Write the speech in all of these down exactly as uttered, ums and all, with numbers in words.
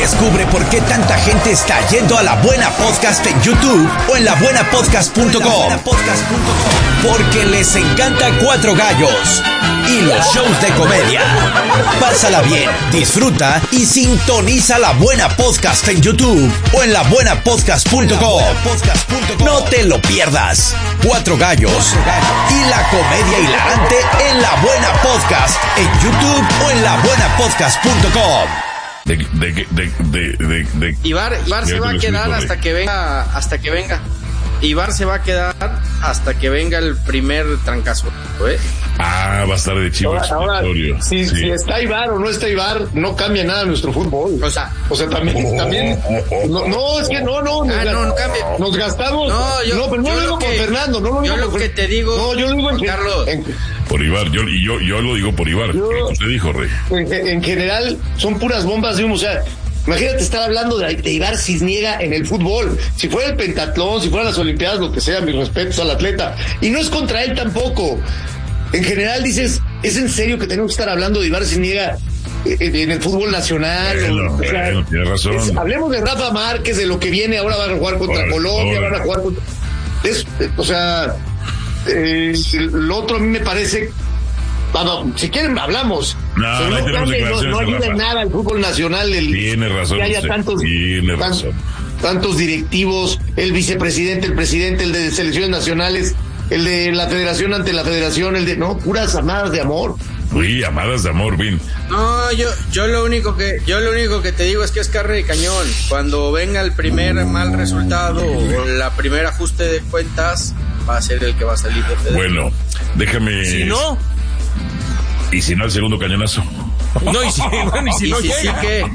Descubre por qué tanta gente está yendo a La Buena Podcast en YouTube o en la buena podcast punto com. Porque les encanta Cuatro Gallos y los shows de comedia. Pásala bien, disfruta y sintoniza La Buena Podcast en YouTube o en la buena podcast punto com. No te lo pierdas. Cuatro Gallos y la comedia hilarante en La Buena Podcast en YouTube o en la buena podcast punto com. De, de, de, de, de, de, Ibar, Ibar se va a quedar hasta que venga, hasta que venga. Ibar se va a quedar hasta que venga el primer trancazo, ¿eh? Ah, va a estar de chivo expiatorio. Si, sí. si está Ibar o no está Ibar, no cambia nada en nuestro fútbol. O sea, o sea también, oh, también, oh, oh, no, no, es que no, no, nos, ah, no, no cambia. Nos gastamos. No, yo, no pero no yo lo digo que, por Fernando, no lo digo yo lo por que te digo, no, yo lo digo en, Carlos. En, por Ibar, yo, y yo, yo lo digo por Ibar. Yo, ¿Qué usted dijo, Rey? En, en general, son puras bombas de humo, o sea. Imagínate estar hablando de, de Ibar Cisniega en el fútbol. Si fuera el pentatlón, si fueran las olimpiadas, lo que sea, mis respetos al atleta. Y no es contra él tampoco. En general dices, ¿es en serio que tenemos que estar hablando de Ibar Cisniega en, en el fútbol nacional? Bueno, o sea, bueno, tiene razón. Es, hablemos de Rafa Márquez, de lo que viene, ahora van a jugar contra Ahora, Colombia, ahora. van a jugar contra... Es, o sea, eh, lo otro a mí me parece... Vamos, si quieren hablamos. No, o sea, no, no, cambie, no, no ayuda Rafa. en nada el fútbol nacional. El, Tiene razón. que haya usted. tantos, Tiene tan, razón. tantos directivos, el vicepresidente, el presidente, el de selecciones nacionales, el de la federación ante la federación, el de... No, puras amadas de amor. Uy, amadas de amor, Vin. No, yo, yo lo único que, yo lo único que te digo es que es carne de cañón. Cuando venga el primer mal resultado o la primer ajuste de cuentas, va a ser el que va a salir de Fede. Bueno, déjame... Si no... Y si no, el segundo cañonazo. No, y si, bueno, y si y no si sí llega. que...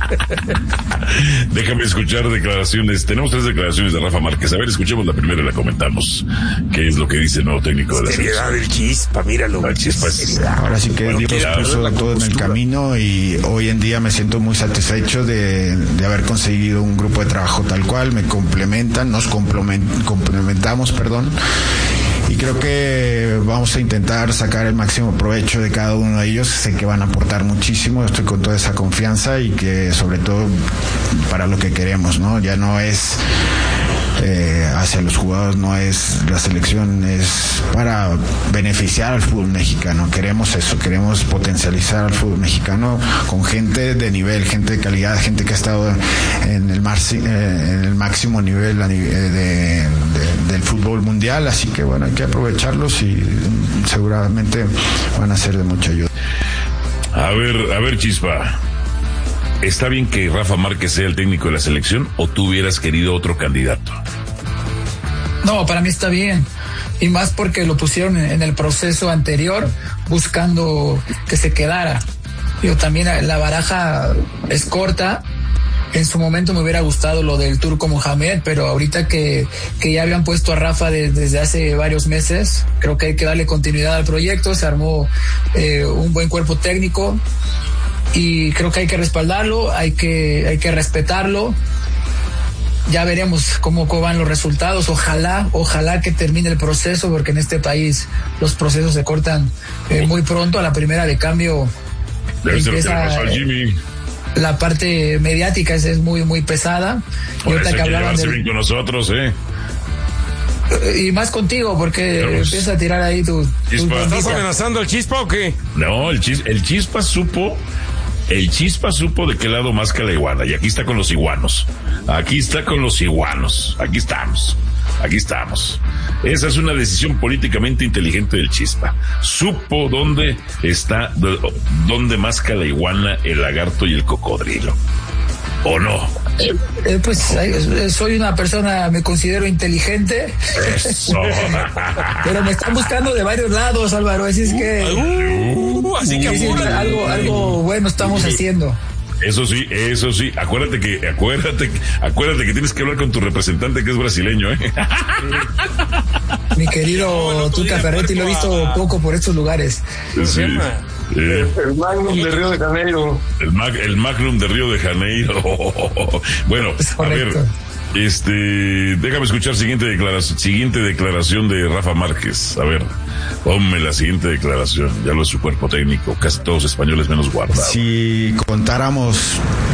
Déjame escuchar declaraciones. Tenemos tres declaraciones de Rafa Márquez. A ver, escuchemos la primera y la comentamos. ¿Qué es lo que dice el nuevo técnico de la Seriedad selección? del Chispa, míralo. El Chispa es- Ahora sí que Bueno, Dios ya, puso la todo en el camino y hoy en día me siento muy satisfecho de, de haber conseguido un grupo de trabajo tal cual, me complementan, nos complemen- complementamos, perdón, y creo que vamos a intentar sacar el máximo provecho de cada uno de ellos. Sé que van a aportar muchísimo, estoy con toda esa confianza y que sobre todo para lo que queremos, ¿no? Ya no es eh, hacia los jugadores, no es la selección, es para beneficiar al fútbol mexicano. Queremos eso, queremos potencializar al fútbol mexicano con gente de nivel, gente de calidad, gente que ha estado en el, marci- eh, en el máximo nivel a nivel de, de, del fútbol mundial, así que bueno, hay que aprovecharlos y seguramente van a ser de mucha ayuda. A ver, a ver, Chispa. ¿Está bien que Rafa Márquez sea el técnico de la selección o tú hubieras querido otro candidato? No, para mí está bien. Y más porque lo pusieron en el proceso anterior buscando que se quedara. Yo también, la baraja es corta. En su momento me hubiera gustado lo del Turco Mohamed, pero ahorita que, que ya habían puesto a Rafa de, desde hace varios meses, creo que hay que darle continuidad al proyecto. Se armó eh, un buen cuerpo técnico y creo que hay que respaldarlo, hay que, hay que respetarlo. Ya veremos cómo, cómo van los resultados. Ojalá, ojalá que termine el proceso, porque en este país los procesos se cortan eh, muy pronto. A la primera de cambio Debe ser lo que le empieza, pasó al Jimmy. la parte mediática es, es muy, muy pesada. Y Por ahorita eso que hay que hablaban llevarse del- bien con nosotros, ¿eh? y más contigo, porque Pero, pues, empieza a tirar ahí tu, tu Chispa. ¿Estás bombita. amenazando al Chispa o qué? No, el, chis, el Chispa supo, el Chispa supo de qué lado más que la iguana, y aquí está con los iguanos, aquí está con los iguanos, aquí estamos, aquí estamos. Esa es una decisión políticamente inteligente del Chispa. Supo dónde está, d- dónde masca la iguana, el lagarto y el cocodrilo. ¿O no? Eh, pues eh, soy una persona, me considero inteligente, Eso. pero me están buscando de varios lados, Álvaro, así es que Uh, así que sí, sí, apúrate. algo, algo bueno estamos haciendo. Eso sí, eso sí. Acuérdate que, acuérdate, acuérdate que tienes que hablar con tu representante que es brasileño, ¿eh? Mi querido Tuca Ferretti, lo he visto poco por estos lugares. Sí. Eh, El Magnum de Río de Janeiro. el, mag, el Magnum de Río de Janeiro. Bueno, Es a ver, correcto. este, déjame escuchar siguiente declaración, siguiente declaración de Rafa Márquez. A ver, ponme la siguiente declaración. Ya lo es su cuerpo técnico, casi todos españoles menos guardados. Si contáramos